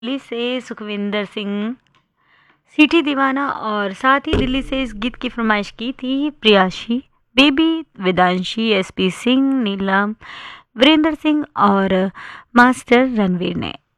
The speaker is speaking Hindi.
दिल्ली से सुखविंदर सिंह, सिटी दीवाना और साथ ही दिल्ली से इस गीत की फरमाइश की थी प्रियाशी, बेबी, वेदांशी, एसपी सिंह, नीलम, वीरेंद्र सिंह और मास्टर रणवीर ने।